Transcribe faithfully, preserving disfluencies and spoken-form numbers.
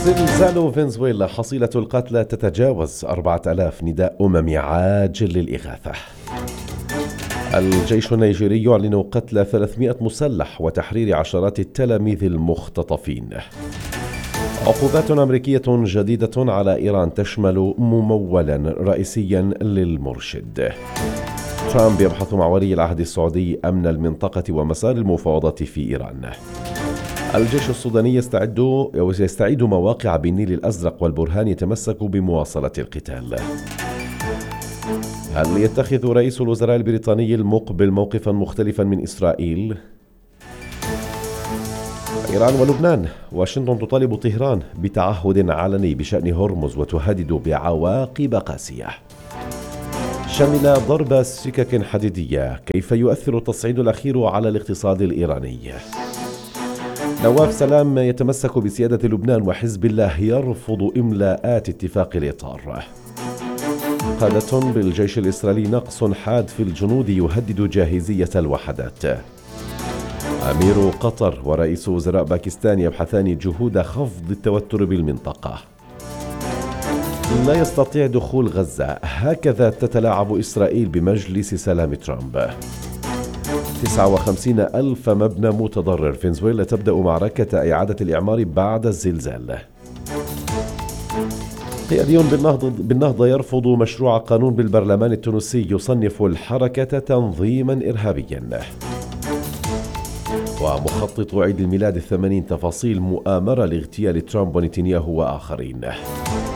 زلزال فنزويلا، حصيلة القتلى تتجاوز أربعة آلاف، نداء أممي عاجل للإغاثة. الجيش النيجيري يعلن قتل ثلاثمائة مسلح وتحرير عشرات التلاميذ المختطفين. عقوبات أمريكية جديدة على إيران تشمل ممولا رئيسيا للمرشد. ترامب يبحث مع ولي العهد السعودي أمن المنطقة ومسار المفاوضات في إيران. الجيش السوداني يستعد ويستعيد مواقع بالنيل الأزرق، والبرهان يتمسك بمواصلة القتال. هل يتخذ رئيس الوزراء البريطاني المقبل موقفا مختلفا من إسرائيل؟ إيران ولبنان، واشنطن تطالب طهران بتعهد علني بشأن هرمز وتهدد بعواقب قاسية. شمل ضرب سكك حديدية، كيف يؤثر التصعيد الأخير على الاقتصاد الإيراني؟ نواف سلام يتمسك بسيادة لبنان، وحزب الله يرفض إملاءات اتفاق الإطار. قادة بالجيش الإسرائيلي، نقص حاد في الجنود يهدد جاهزية الوحدات. أمير قطر ورئيس وزراء باكستان يبحثان جهود خفض التوتر بالمنطقة. لا يستطيع دخول غزة، هكذا تتلاعب إسرائيل بمجلس سلام ترامب. تسعة وخمسين ألف مبنى متضرر، فنزويلا تبدأ معركة إعادة الإعمار بعد الزلزال. قيادي بالنهضة, بالنهضة يرفض مشروع قانون بالبرلمان التونسي يصنف الحركة تنظيما إرهابيا. ومخطط عيد الميلاد الثمانين، تفاصيل مؤامرة لاغتيال ترامب ونتنياهو وآخرين.